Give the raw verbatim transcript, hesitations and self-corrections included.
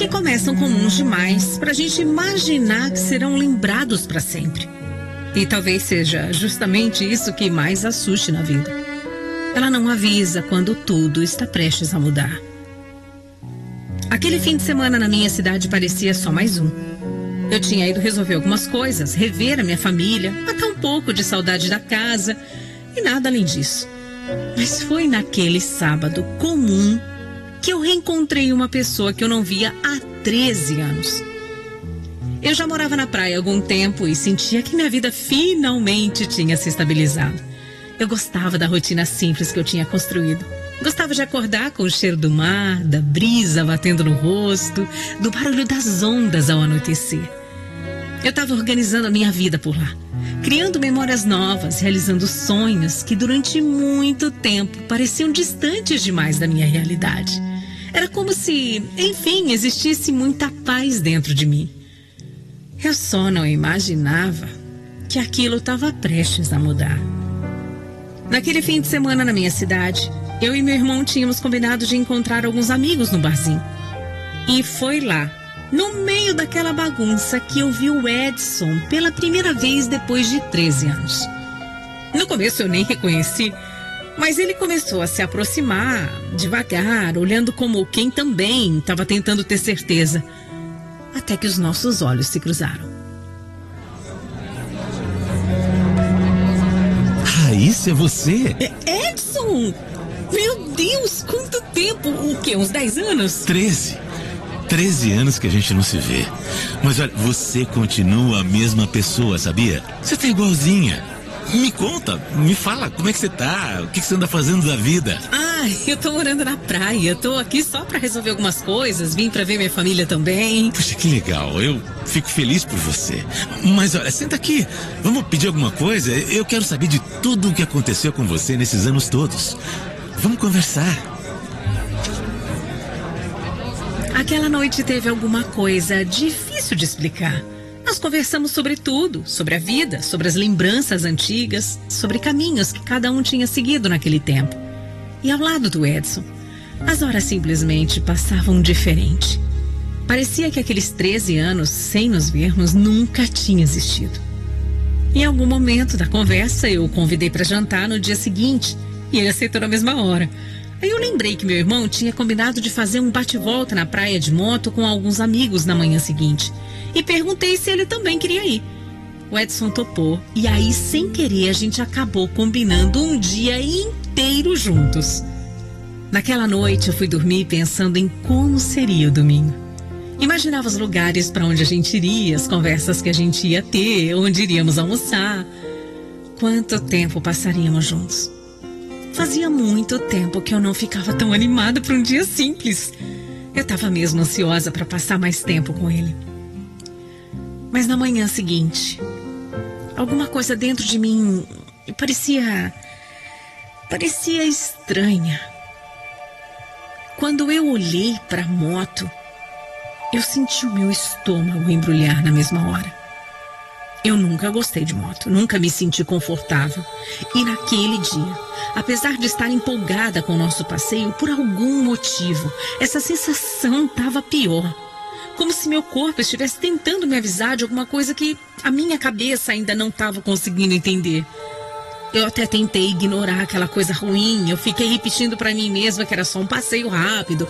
que começam comuns demais para a gente imaginar que serão lembrados para sempre. E talvez seja justamente isso que mais assuste na vida. Ela não avisa quando tudo está prestes a mudar. Aquele fim de semana na minha cidade parecia só mais um. Eu tinha ido resolver algumas coisas, rever a minha família, matar um pouco de saudade da casa e nada além disso. Mas foi naquele sábado comum que eu reencontrei uma pessoa que eu não via há treze anos. Eu já morava na praia há algum tempo e sentia que minha vida finalmente tinha se estabilizado. Eu gostava da rotina simples que eu tinha construído. Gostava de acordar com o cheiro do mar, da brisa batendo no rosto, do barulho das ondas ao anoitecer. Eu estava organizando a minha vida por lá, criando memórias novas, realizando sonhos que durante muito tempo pareciam distantes demais da minha realidade. Era como se, enfim, existisse muita paz dentro de mim. Eu só não imaginava que aquilo estava prestes a mudar. Naquele fim de semana na minha cidade, eu e meu irmão tínhamos combinado de encontrar alguns amigos no barzinho. E foi lá, no meio daquela bagunça, que eu vi o Edson pela primeira vez depois de treze anos. No começo eu nem reconheci, mas ele começou a se aproximar, devagar, olhando como quem também estava tentando ter certeza. Até que os nossos olhos se cruzaram. Raíssa, é você? É Edson! Meu Deus, quanto tempo! O quê? Uns dez anos? Treze. Treze anos que a gente não se vê. Mas olha, você continua a mesma pessoa, sabia? Você tá igualzinha. Me conta, me fala, como é que você tá? O que você anda fazendo da vida? Ah, eu tô morando na praia. Tô aqui só pra resolver algumas coisas. Vim pra ver minha família também. Puxa, que legal. Eu fico feliz por você. Mas olha, senta aqui. Vamos pedir alguma coisa? Eu quero saber de tudo o que aconteceu com você nesses anos todos. Vamos conversar. Aquela noite teve alguma coisa difícil de explicar. Nós conversamos sobre tudo, sobre a vida, sobre as lembranças antigas, sobre caminhos que cada um tinha seguido naquele tempo. E ao lado do Edson, as horas simplesmente passavam diferente. Parecia que aqueles treze anos, sem nos vermos, nunca tinham existido. Em algum momento da conversa, eu o convidei para jantar no dia seguinte e ele aceitou na mesma hora. Aí eu lembrei que meu irmão tinha combinado de fazer um bate-volta na praia de moto com alguns amigos na manhã seguinte. E perguntei se ele também queria ir. O Edson topou e aí, sem querer, a gente acabou combinando um dia inteiro juntos. Naquela noite eu fui dormir pensando em como seria o domingo. Imaginava os lugares para onde a gente iria, as conversas que a gente ia ter, onde iríamos almoçar. Quanto tempo passaríamos juntos. Fazia muito tempo que eu não ficava tão animada para um dia simples. Eu estava mesmo ansiosa para passar mais tempo com ele. Mas na manhã seguinte, alguma coisa dentro de mim parecia... parecia estranha. Quando eu olhei para a moto, eu senti o meu estômago embrulhar na mesma hora. Eu nunca gostei de moto, nunca me senti confortável. E naquele dia, apesar de estar empolgada com o nosso passeio, por algum motivo, essa sensação estava pior. Como se meu corpo estivesse tentando me avisar de alguma coisa que a minha cabeça ainda não estava conseguindo entender. Eu até tentei ignorar aquela coisa ruim, eu fiquei repetindo para mim mesma que era só um passeio rápido,